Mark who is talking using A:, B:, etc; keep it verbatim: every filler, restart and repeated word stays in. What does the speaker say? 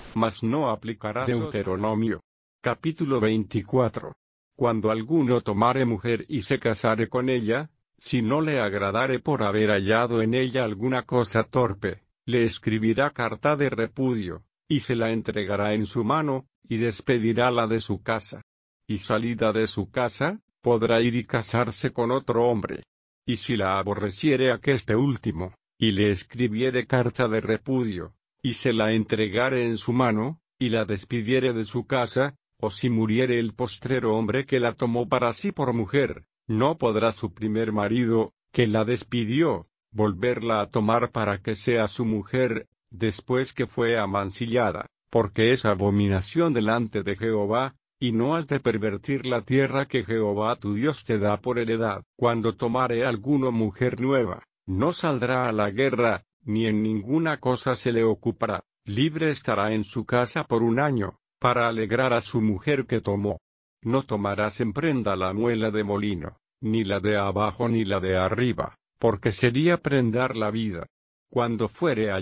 A: mas no aplicarás Deuteronomio. Capítulo veinticuatro. Cuando alguno tomare mujer y se casare con ella, si no le agradare por haber hallado en ella alguna cosa torpe, le escribirá carta de repudio, y se la entregará en su mano, y despedirála de su casa. Y salida de su casa, podrá ir y casarse con otro hombre. Y si la aborreciere aqueste último, y le escribiere carta de repudio, y se la entregare en su mano, y la despidiere de su casa, o si muriere el postrero hombre que la tomó para sí por mujer, no podrá su primer marido, que la despidió, volverla a tomar para que sea su mujer, después que fue amancillada, porque es abominación delante de Jehová, y no has de pervertir la tierra que Jehová tu Dios te da por heredad. Cuando tomare alguno mujer nueva, no saldrá a la guerra, ni en ninguna cosa se le ocupará, libre estará en su casa por un año, para alegrar a su mujer que tomó. No tomarás en prenda la muela de molino, ni la de abajo ni la de arriba, porque sería prendar la vida. Cuando fuere